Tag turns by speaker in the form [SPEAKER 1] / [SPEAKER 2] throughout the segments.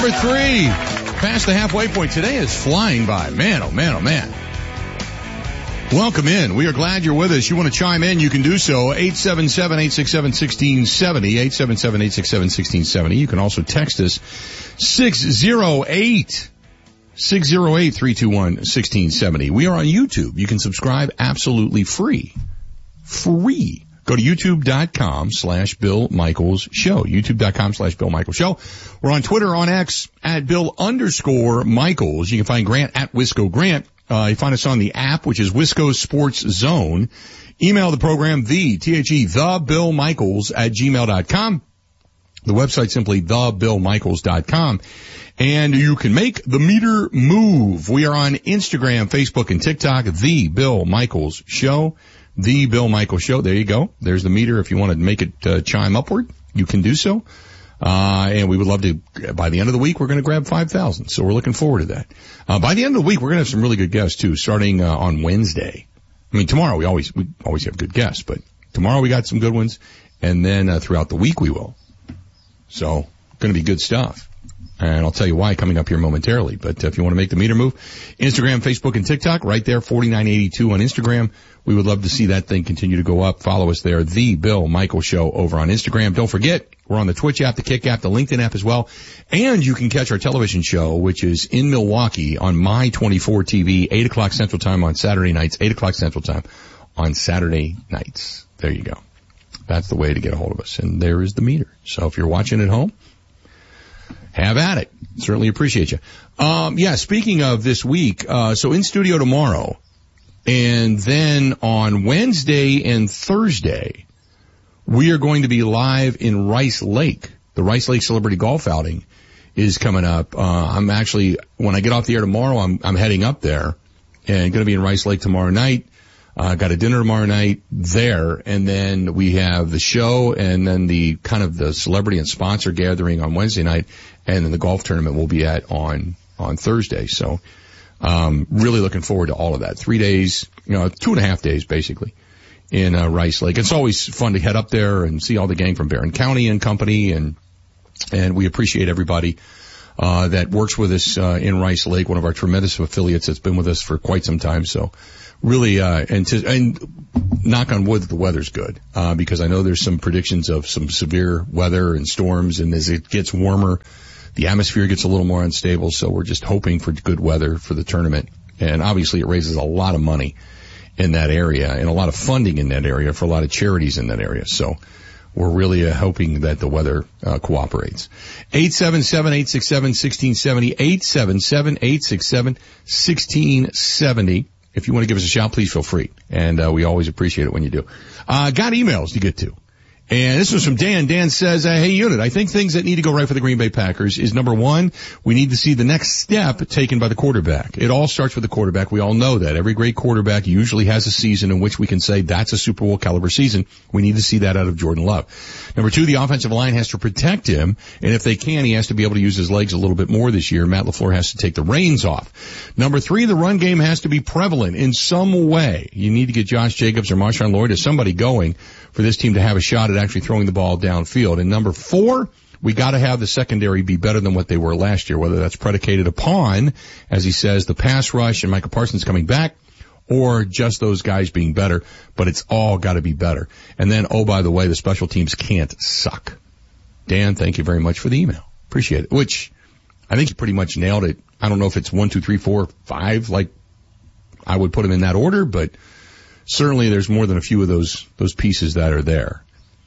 [SPEAKER 1] Number 3, past the halfway point. Today is flying by. Man, oh man, oh man. Welcome in. We are glad you're with us. You want to chime in, you can do so. 877-867-1670. 877-867-1670. You can also text us 608-321-1670. We are on YouTube. You can subscribe absolutely free. Free. Go to youtube.com/Bill Michaels Show. youtube.com/Bill Michaels Show. We're on Twitter, on X, at Bill_Michaels. You can find Grant at Wisco Grant. You find us on the app, which is Wisco Sports Zone. Email the program, thebillmichaels@gmail.com. The website simply thebillmichaels.com. And you can make the meter move. We are on Instagram, Facebook, and TikTok, The Bill Michaels Show. The Bill Michaels Show. There you go. There's the meter. If you want to make it chime upward, you can do so. And we would love to, by the end of the week, we're going to grab 5,000. So we're looking forward to that. By the end of the week, we're going to have some really good guests too, starting, on Wednesday. I mean, tomorrow we always have good guests, but tomorrow we got some good ones. And then, throughout the week we will. So, going to be good stuff. And I'll tell you why coming up here momentarily. But if you want to make the meter move, Instagram, Facebook, and TikTok, right there, 4982 on Instagram. We would love to see that thing continue to go up. Follow us there, The Bill Michaels Show over on Instagram. Don't forget, we're on the Twitch app, the Kick app, the LinkedIn app as well. And you can catch our television show, which is in Milwaukee on My 24 TV, 8 o'clock Central Time on Saturday nights, 8 o'clock Central Time on Saturday nights. There you go. That's the way to get a hold of us. And there is the meter. So if you're watching at home, have at it. Certainly appreciate you. Speaking of this week, so in studio tomorrow, and then on Wednesday and Thursday, we are going to be live in Rice Lake. The Rice Lake Celebrity Golf Outing is coming up. I'm actually, when I get off the air tomorrow, I'm heading up there and going to be in Rice Lake tomorrow night. Got a dinner tomorrow night there, and then we have the show, and then the kind of the celebrity and sponsor gathering on Wednesday night, and then the golf tournament we'll be at on Thursday. So, really looking forward to all of that. 3 days, 2.5 days basically in Rice Lake. It's always fun to head up there and see all the gang from Barron County and company, and we appreciate everybody that works with us in Rice Lake, one of our tremendous affiliates that's been with us for quite some time. So really, and knock on wood that the weather's good, because I know there's some predictions of some severe weather and storms, and as it gets warmer, the atmosphere gets a little more unstable, so we're just hoping for good weather for the tournament. And obviously it raises a lot of money in that area and a lot of funding in that area for a lot of charities in that area. So we're really hoping that the weather cooperates. 877-867-1670, 877-867-1670. If you want to give us a shout, please feel free. And we always appreciate it when you do. Got emails to get to. And this was from Dan. Dan says, hey, Unit, I think things that need to go right for the Green Bay Packers is, number one, we need to see the next step taken by the quarterback. It all starts with the quarterback. We all know that. Every great quarterback usually has a season in which we can say that's a Super Bowl caliber season. We need to see that out of Jordan Love. Number two, the offensive line has to protect him, and if they can, he has to be able to use his legs a little bit more this year. Matt LaFleur has to take the reins off. Number three, the run game has to be prevalent in some way. You need to get Josh Jacobs or Marshawn Lloyd or somebody going for this team to have a shot at actually throwing the ball downfield. And number four, we got to have the secondary be better than what they were last year, whether that's predicated upon, as he says, the pass rush and Micah Parsons coming back, or just those guys being better. But it's all got to be better. And then, oh, by the way, the special teams can't suck. Dan, thank you very much for the email. Appreciate it. Which I think you pretty much nailed it. I don't know if it's 1, 2, 3, 4, 5, like I would put them in that order, but certainly there's more than a few of those pieces that are there.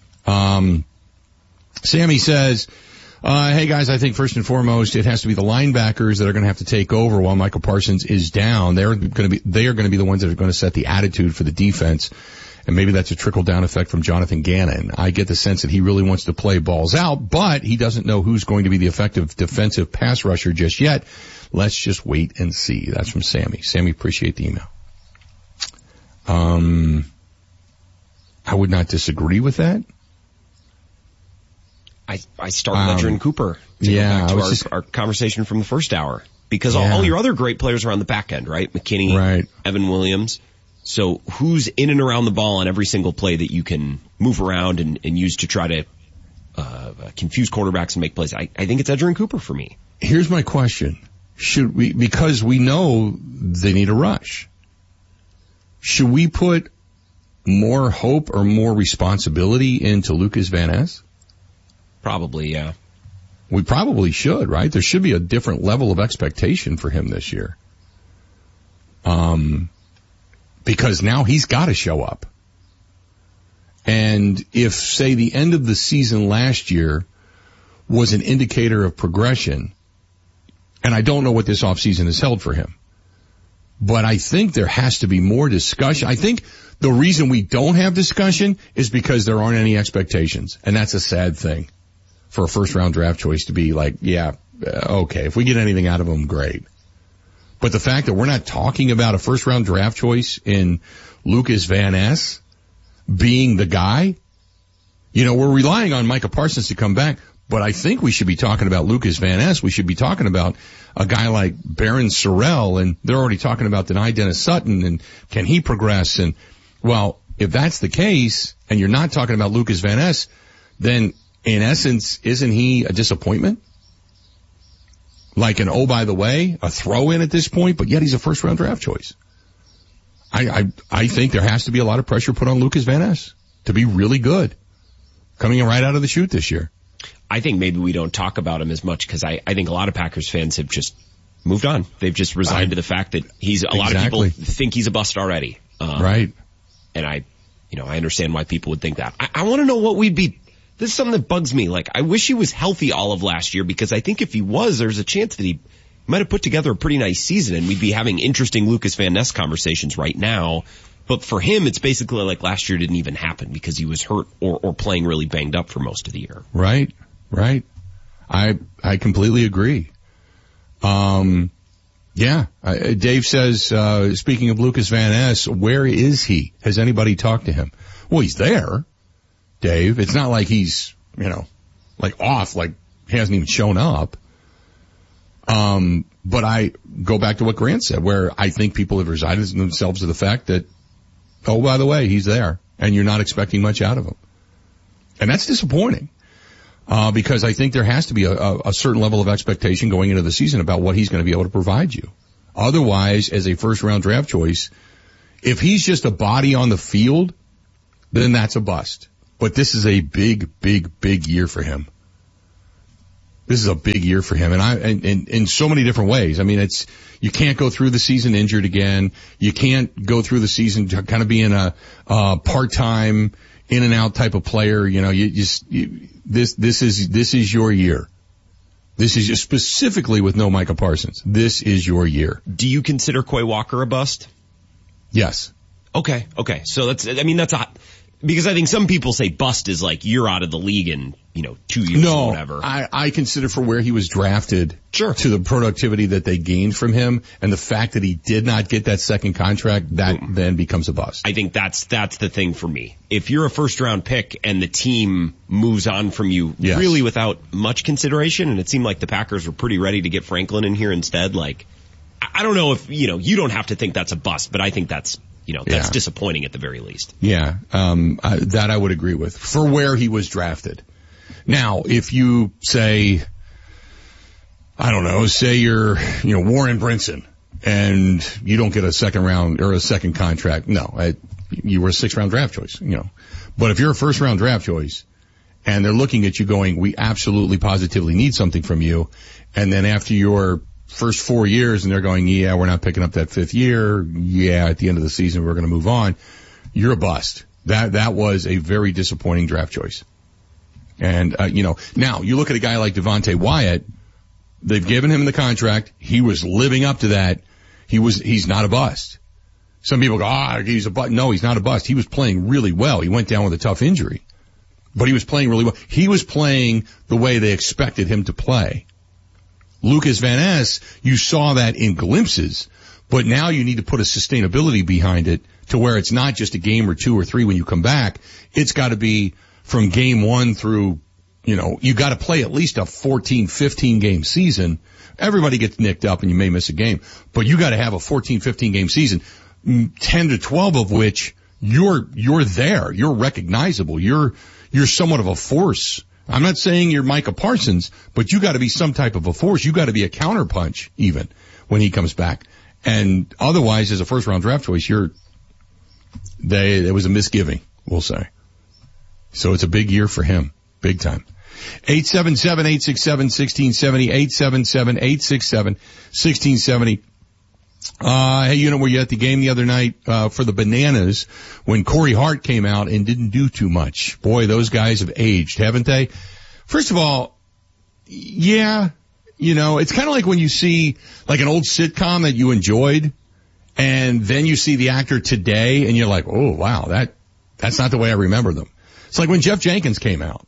[SPEAKER 1] Sammy says, hey guys, I think first and foremost it has to be the linebackers that are going to have to take over while Michael Parsons is down. They are going to be the ones that are going to set the attitude for the defense. And maybe that's a trickle down effect from Jonathan Gannon. I get the sense that he really wants to play balls out, but he doesn't know who's going to be the effective defensive pass rusher just yet. Let's just wait and see. That's from Sammy. Sammy, appreciate the email. I would not disagree with that.
[SPEAKER 2] I start with Edgerrin Cooper. Back to our conversation from the first hour. Because all your other great players are on the back end, right? McKinney, right. Evan Williams. So who's in and around the ball on every single play that you can move around and use to try to confuse quarterbacks and make plays? I think it's Edgerrin Cooper for me.
[SPEAKER 1] here's my question. Should we, because we know they need a rush, should we put more hope or more responsibility into Lucas Van Ness?
[SPEAKER 2] Probably, yeah.
[SPEAKER 1] We probably should, right? There should be a different level of expectation for him this year. Because now he's got to show up. And if, say, the end of the season last year was an indicator of progression, and I don't know what this offseason has held for him, but I think there has to be more discussion. I think the reason we don't have discussion is because there aren't any expectations, and that's a sad thing for a first-round draft choice to be like, yeah, okay, if we get anything out of him, great. But the fact that we're not talking about a first-round draft choice in Lucas Van Ness being the guy, we're relying on Micah Parsons to come back, but I think we should be talking about Lucas Van Ness. We should be talking about a guy like Barron Sorrell, and they're already talking about Dani Dennis Sutton, and can he progress? And, well, if that's the case, and you're not talking about Lucas Van Ness, then in essence, isn't he a disappointment? Like an, oh, by the way, a throw-in at this point, but yet he's a first-round draft choice. I think there has to be a lot of pressure put on Lucas Van Ness to be really good coming right out of the chute this year.
[SPEAKER 2] I think maybe we don't talk about him as much because I think a lot of Packers fans have just moved on. They've just resigned to the fact that a lot of people think he's a bust already.
[SPEAKER 1] Right.
[SPEAKER 2] And I understand why people would think that. I want to know what we'd be. This is something that bugs me. Like, I wish he was healthy all of last year because I think if he was, there's a chance that he might have put together a pretty nice season and we'd be having interesting Lucas Van Ness conversations right now. But for him, it's basically like last year didn't even happen because he was hurt or playing really banged up for most of the year.
[SPEAKER 1] Right. I completely agree. Dave says, speaking of Lucas Van Ness, where is he? Has anybody talked to him? Well, he's there, Dave. It's not like he's, off, like he hasn't even shown up. But I go back to what Grant said, where I think people have resigned themselves to the fact that, oh, by the way, he's there, and you're not expecting much out of him. And that's disappointing, because I think there has to be a certain level of expectation going into the season about what he's going to be able to provide you. Otherwise, as a first-round draft choice, if he's just a body on the field, then that's a bust. But this is a big, big, big year for him. This is a big year for him, and in so many different ways. I mean, you can't go through the season injured again. You can't go through the season kind of being a part-time, in and out type of player. This is your year. This is just specifically with no Micah Parsons. This is your year.
[SPEAKER 2] Do you consider Quay Walker a bust?
[SPEAKER 1] Yes.
[SPEAKER 2] Okay. So because I think some people say bust is like you're out of the league in, 2 years or whatever.
[SPEAKER 1] I consider for where he was drafted,
[SPEAKER 2] sure,
[SPEAKER 1] to the productivity that they gained from him and the fact that he did not get that second contract, that then becomes a bust.
[SPEAKER 2] I think that's the thing for me. If you're a first round pick and the team moves on from you really without much consideration, and it seemed like the Packers were pretty ready to get Franklin in here instead, like, I don't know if, you don't have to think that's a bust, but I think that's disappointing at the very least.
[SPEAKER 1] Yeah, that I would agree with for where he was drafted. Now, if you say, I don't know, say you're, Warren Brinson and you don't get a second round or a second contract. No, you were a 6th round draft choice, But if you're a 1st round draft choice and they're looking at you going, we absolutely positively need something from you. And then after your first 4 years and they're going, yeah, we're not picking up that 5th year. Yeah, at the end of the season, we're going to move on. You're a bust. That was a very disappointing draft choice. And, now you look at a guy like Devontae Wyatt, they've given him the contract. He was living up to that. He's not a bust. Some people go, he's a bust. No, he's not a bust. He was playing really well. He went down with a tough injury, but he was playing really well. He was playing the way they expected him to play. Lucas Van Ness, you saw that in glimpses, but now you need to put a sustainability behind it to where it's not just a game or 2 or 3 when you come back. It's got to be from game 1 through, you got to play at least a 14, 15 game season. Everybody gets nicked up and you may miss a game, but you got to have a 14, 15 game season, 10 to 12 of which you're there. You're recognizable. You're somewhat of a force I'm not saying you're Micah Parsons, but you got to be some type of a force. You got to be a counterpunch even when he comes back. And otherwise, as a first-round draft choice, there was a misgiving, we'll say. So it's a big year for him, big time. 877-867-1670, 877-867-1670. Hey, you know, were you at the game the other night, for the Bananas when Corey Hart came out and didn't do too much? Boy, those guys have aged, haven't they? First of all, yeah, you know, it's kind of like when you see like an old sitcom that you enjoyed and then you see the actor today and you're like, oh wow, that's not the way I remember them. It's like when Jeff Jenkins came out.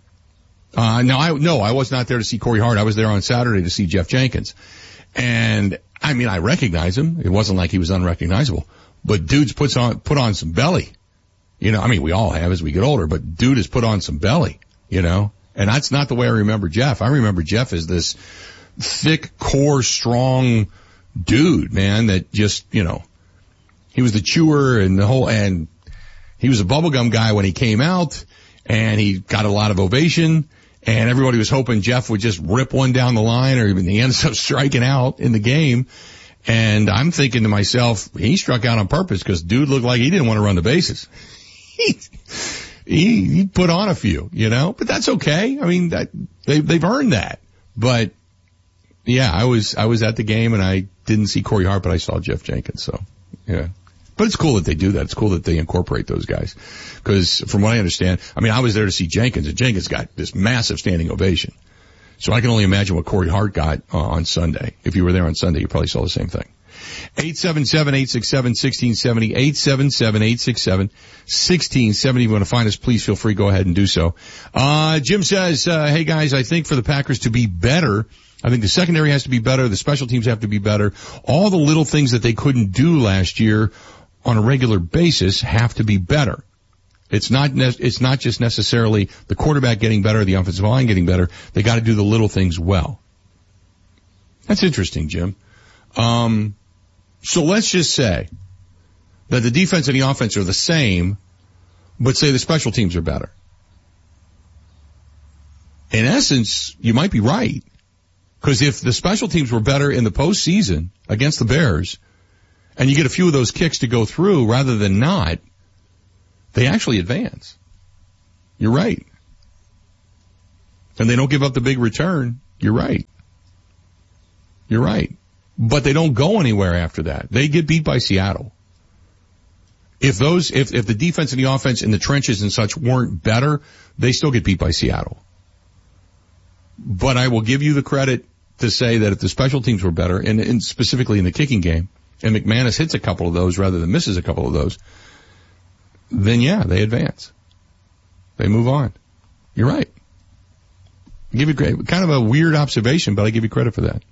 [SPEAKER 1] I was not there to see Corey Hart. I was there on Saturday to see Jeff Jenkins. And I mean, I recognize him. It wasn't like he was unrecognizable, but dude's put on some belly. You know, I mean, we all have as we get older, but dude has put on some belly, you know, and that's not the way I remember Jeff. I remember Jeff as this thick core, strong dude, man, that just, you know, he was the chewer and and he was a bubblegum guy when he came out and he got a lot of ovation. And everybody was hoping Jeff would just rip one down the line, or even he ends up striking out in the game. And I'm thinking to myself, he struck out on purpose because dude looked like he didn't want to run the bases. He put on a few, you know, but that's okay. I mean, they've earned that. But yeah, I was at the game and I didn't see Corey Hart, but I saw Jeff Jenkins. So yeah. But it's cool that they do that. It's cool that they incorporate those guys. Because from what I understand, I mean, I was there to see Jenkins, and Jenkins got this massive standing ovation. So I can only imagine what Corey Hart got on Sunday. If you were there on Sunday, you probably saw the same thing. 877-867-1670, 877-867-1670. If you want to find us, please feel free. Go ahead and do so. Jim says, hey guys, I think for the Packers to be better, I think the secondary has to be better. The special teams have to be better. All the little things that they couldn't do last year on a regular basis have to be better. It's not just necessarily the quarterback getting better, the offensive line getting better. They got to do the little things well. That's interesting, Jim. So let's just say that the defense and the offense are the same, but say the special teams are better. In essence, you might be right. Because if the special teams were better in the postseason against the Bears, and you get a few of those kicks to go through rather than not, they actually advance. You're right. And they don't give up the big return. You're right. You're right. But they don't go anywhere after that. They get beat by Seattle. If the defense and the offense in the trenches and such weren't better, they still get beat by Seattle. But I will give you the credit to say that if the special teams were better, and specifically in the kicking game, and McManus hits a couple of those rather than misses a couple of those, then yeah, they advance. They move on. You're right. I give you credit. Kind of a weird observation, but I give you credit for that.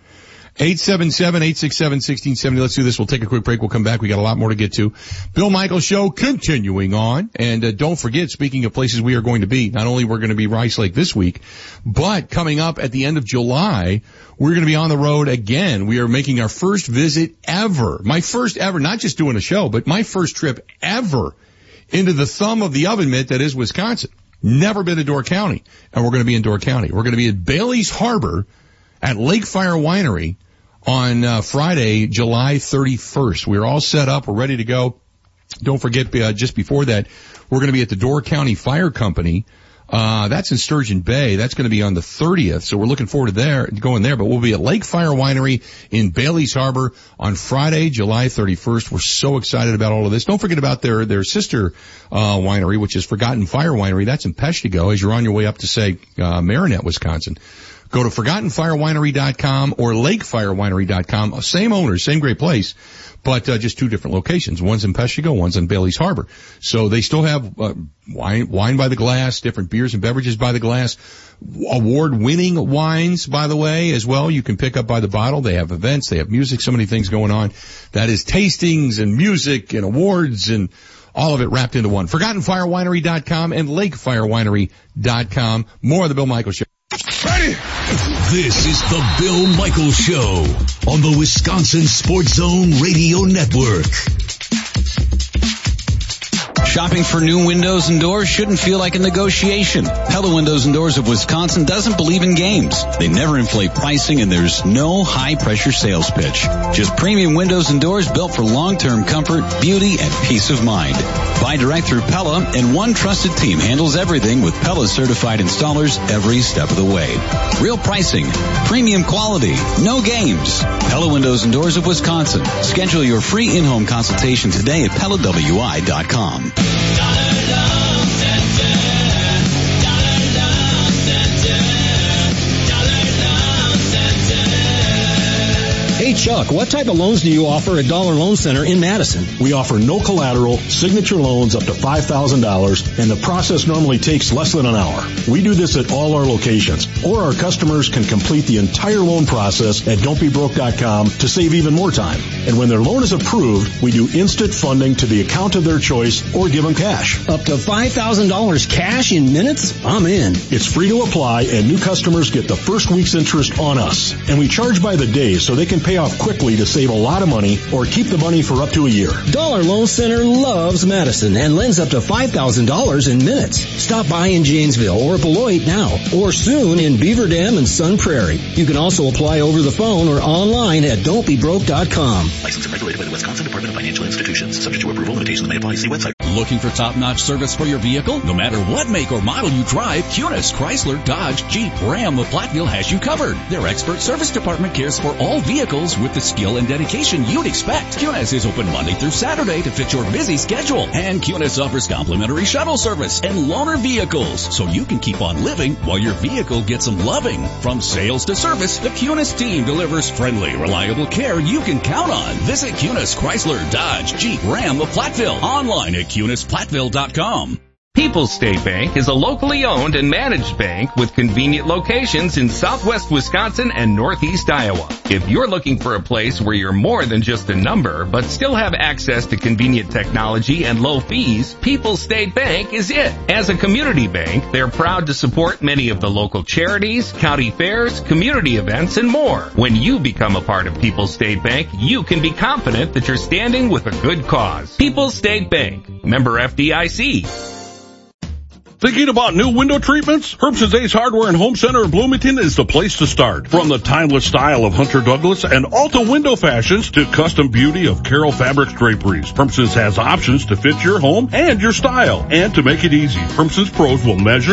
[SPEAKER 1] 877-867-1670. Let's do this. We'll take a quick break. We'll come back. We got a lot more to get to. Bill Michaels Show continuing on. And don't forget, speaking of places we are going to be, not only we're going to be Rice Lake this week, but coming up at the end of July, we're going to be on the road again. We are making our first visit ever. My first ever, not just doing a show, but my first trip ever into the thumb of the oven mitt that is Wisconsin. Never been to Door County. And we're going to be in Door County. We're going to be at Bailey's Harbor at Lake Fire Winery on Friday, July 31st. We're all set up. We're ready to go. Don't forget, just before that, we're going to be at the Door County Fire Company. That's in Sturgeon Bay. That's going to be on the 30th. So we're looking forward to going there. But we'll be at Lake Fire Winery in Bailey's Harbor on Friday, July 31st. We're so excited about all of this. Don't forget about their sister winery, which is Forgotten Fire Winery. That's in Peshtigo as you're on your way up to, say, Marinette, Wisconsin. Go to ForgottenFireWinery.com or LakeFireWinery.com. Same owners, same great place, but just two different locations. One's in Peshtigo, one's in Bailey's Harbor. So they still have wine by the glass, different beers and beverages by the glass, award-winning wines, by the way, as well. You can pick up by the bottle. They have events, they have music, so many things going on. That is tastings and music and awards and all of it wrapped into one. ForgottenFireWinery.com and LakeFireWinery.com. More of the Bill Michaels Show.
[SPEAKER 3] Ready? This is the Bill Michaels Show on the Wisconsin Sports Zone Radio Network.
[SPEAKER 4] Shopping for new windows and doors shouldn't feel like a negotiation. Pella Windows and Doors of Wisconsin doesn't believe in games. They never inflate pricing, and there's no high-pressure sales pitch. Just premium windows and doors built for long-term comfort, beauty, and peace of mind. Buy direct through Pella, and one trusted team handles everything with Pella certified installers every step of the way. Real pricing, premium quality, no games. Pella Windows and Doors of Wisconsin. Schedule your free in-home consultation today at PellaWI.com.
[SPEAKER 5] Hey Chuck, what type of loans do you offer at Dollar Loan Center in Madison?
[SPEAKER 6] We offer no collateral, signature loans up to $5,000, and the process normally takes less than an hour. We do this at all our locations, or our customers can complete the entire loan process at don'tbebroke.com to save even more time. And when their loan is approved, we do instant funding to the account of their choice or give them cash.
[SPEAKER 5] Up to $5,000 cash in minutes? I'm in.
[SPEAKER 6] It's free to apply, and new customers get the first week's interest on us. And we charge by the day so they can pay off quickly to save a lot of money or keep the money for up to a year.
[SPEAKER 5] Dollar Loan Center loves Madison and lends up to $5,000 in minutes. Stop by in Janesville or Beloit now, or soon in Beaver Dam and Sun Prairie. You can also apply over the phone or online at don'tbebroke.com.
[SPEAKER 7] Licensed and regulated by the Wisconsin Department of Financial Institutions. Subject to approval, limitations may apply. See website.
[SPEAKER 3] Looking for top-notch service for your vehicle? No matter what make or model you drive, Kunis, Chrysler, Dodge, Jeep, Ram, or Platteville has you covered. Their expert service department cares for all vehicles with the skill and dedication you'd expect. Kunis is open Monday through Saturday to fit your busy schedule. And Kunis offers complimentary shuttle service and loaner vehicles, so you can keep on living while your vehicle gets some loving. From sales to service, the Kunis team delivers friendly, reliable care you can count on. Visit Kunis, Chrysler, Dodge, Jeep, Ram, or Platteville online at KunisPlatteville.com.
[SPEAKER 8] People's State Bank is a locally owned and managed bank with convenient locations in southwest Wisconsin and northeast Iowa. If you're looking for a place where you're more than just a number, but still have access to convenient technology and low fees, People's State Bank is it. As a community bank, they're proud to support many of the local charities, county fairs, community events, and more. When you become a part of People's State Bank, you can be confident that you're standing with a good cause. People's State Bank, member FDIC.
[SPEAKER 9] Thinking about new window treatments? Herbson's Ace Hardware and Home Center in Bloomington is the place to start. From the timeless style of Hunter Douglas and Alta window fashions to custom beauty of Carroll Fabrics draperies, Herbson's has options to fit your home and your style. And to make it easy, Herbson's pros will measure,